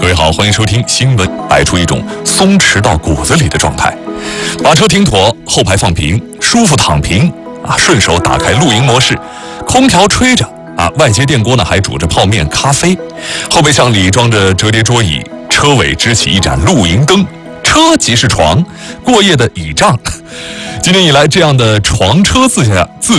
位好，欢迎收听新闻，摆出一种松弛到骨子里的状态。把车停妥，后排放平，舒服躺平顺手打开露营模式，空调吹着外接电锅呢还煮着泡面咖啡，后备箱里装着折叠桌椅，车尾支起一盏露营灯，车即是床，过夜的倚仗。今年以来，这样的床车自